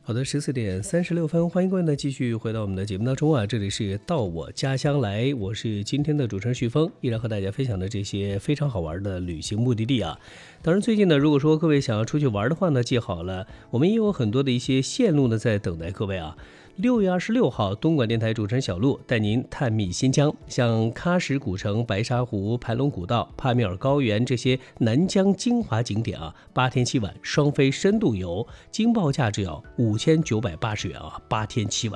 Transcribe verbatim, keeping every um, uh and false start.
好的，十四点三十六分，欢迎各位呢继续回到我们的节目当中啊，这里是到我家乡来，我是今天的主持人旭峰，依然和大家分享的这些非常好玩的旅行目的地啊。当然最近呢，如果说各位想要出去玩的话呢，记好了，我们也有很多的一些线路呢在等待各位啊。六月二十六号，东莞电台主持人小璐带您探秘新疆，像喀什古城、白沙湖、盘龙古道、帕米尔高原这些南疆精华景点啊，八天七晚双飞深度游，经报价只要五千九百八十元啊，八天七晚。